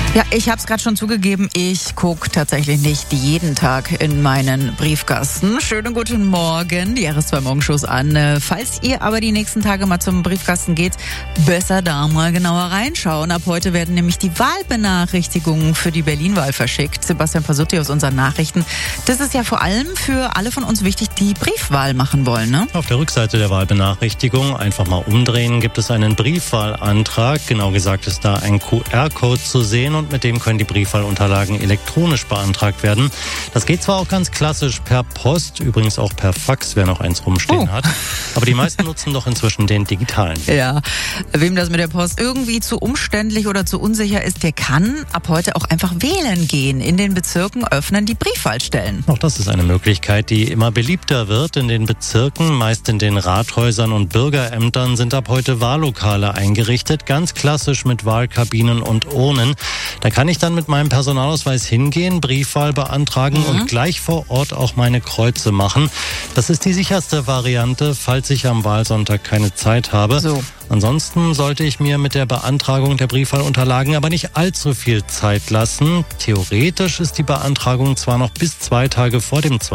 Ja, ich habe es gerade schon zugegeben, ich gucke tatsächlich nicht jeden Tag in meinen Briefkasten. Schönen guten Morgen, die RS2-Morgenshows an. Falls ihr aber die nächsten Tage mal zum Briefkasten geht, besser da mal genauer reinschauen. Ab heute werden nämlich die Wahlbenachrichtigungen für die Berlin-Wahl verschickt. Sebastian Pasutti aus unseren Nachrichten. Das ist ja vor allem für alle von uns wichtig, die Briefwahl machen wollen, ne? Auf der Rückseite der Wahlbenachrichtigung, einfach mal umdrehen, gibt es einen Briefwahlantrag. Genau gesagt ist da ein QR-Code zu sehen und mit dem können die Briefwahlunterlagen elektronisch beantragt werden. Das geht zwar auch ganz klassisch per Post, übrigens auch per Fax, wer noch eins rumstehen hat. Aber die meisten nutzen doch inzwischen den digitalen Weg. Ja, wem das mit der Post irgendwie zu umständlich oder zu unsicher ist, der kann ab heute auch einfach wählen gehen. In den Bezirken öffnen die Briefwahlstellen. Auch das ist eine Möglichkeit, die immer beliebter wird. In den Bezirken, meist in den Rathäusern und Bürgerämtern, sind ab heute Wahllokale eingerichtet. Ganz klassisch mit Wahlkabinen und Urnen. Da kann ich dann mit meinem Personalausweis hingehen, Briefwahl beantragen und gleich vor Ort auch meine Kreuze machen. Das ist die sicherste Variante, falls ich am Wahlsonntag keine Zeit habe. So. Ansonsten sollte ich mir mit der Beantragung der Briefwahlunterlagen aber nicht allzu viel Zeit lassen. Theoretisch ist die Beantragung zwar noch bis 2 Tage vor dem